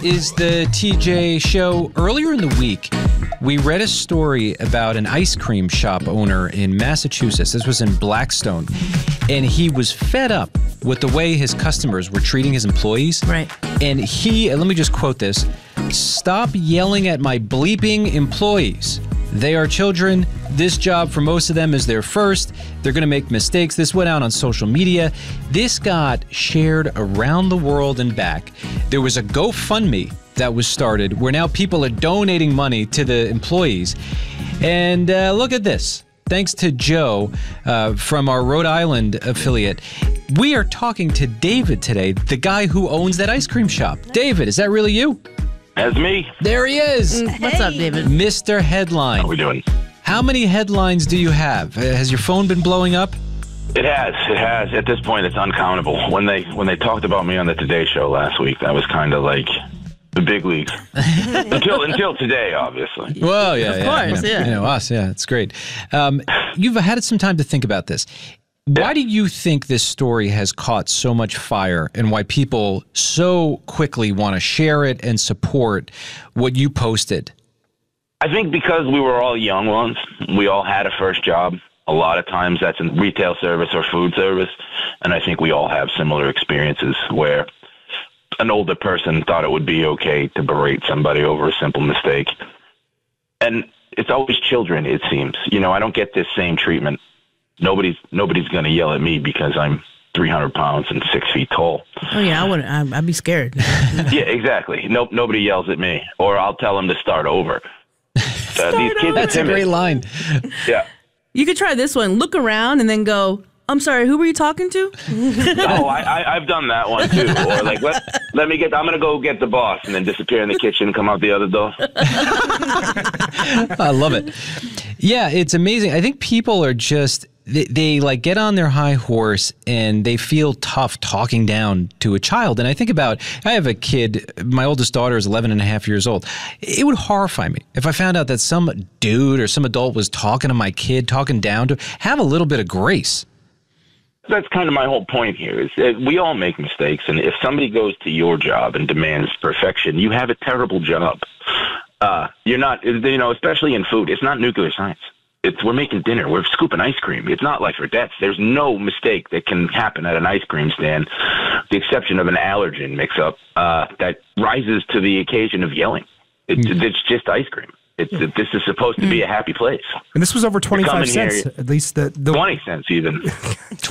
is the TJ Show. Earlier in the week, we read a story about an ice cream shop owner in Massachusetts. This was in Blackstone. And he was fed up with the way his customers were treating his employees. Right. And let me just quote this, "Stop yelling at my bleeping employees. They are children. This job for most of them is their first. They're going to make mistakes." This went out on social media. This got shared around the world and back. There was a GoFundMe that was started where now people are donating money to the employees. And look at this. Thanks to Joe from our Rhode Island affiliate. We are talking to David today, the guy who owns that ice cream shop. David, is that really you? That's me. There he is. What's up, David? Mr. Headline. How we doing? How many headlines do you have? Has your phone been blowing up? It has. At this point, it's uncountable. When they talked about me on the Today Show last week, that was kind of like the big leagues. until today, obviously. Well, yeah, Of course, yeah. You know us, yeah, it's great. You've had some time to think about this. Why do you think this story has caught so much fire and why people so quickly want to share it and support what you posted? I think because we were all young ones, we all had a first job. A lot of times that's in retail service or food service. And I think we all have similar experiences where an older person thought it would be okay to berate somebody over a simple mistake. And it's always children, it seems. You know, I don't get this same treatment. Nobody's going to yell at me because I'm 300 pounds and 6 feet tall. Oh, yeah, I'd be scared. Yeah, exactly. Nobody yells at me. Or I'll tell them to start over. These kids That's are a timid. great line. Yeah. You could try this one. Look around and then go, "I'm sorry, who were you talking to?" Oh, I've done that one too. Or like, I'm going to go get the boss and then disappear in the kitchen and come out the other door. I love it. Yeah, it's amazing. I think people are just, they like get on their high horse and they feel tough talking down to a child. And I think about, I have a kid, my oldest daughter is 11 and a half years old. It would horrify me if I found out that some dude or some adult was talking to my kid, talking down to, have a little bit of grace. That's kind of my whole point here is that we all make mistakes. And if somebody goes to your job and demands perfection, you have a terrible job. You're not, especially in food, it's not nuclear science. We're making dinner. We're scooping ice cream. It's not life or death. There's no mistake that can happen at an ice cream stand, with the exception of an allergen mix-up that rises to the occasion of yelling. It's just ice cream. This is supposed to be a happy place. And this was over 25 cents, at least. 20 cents even.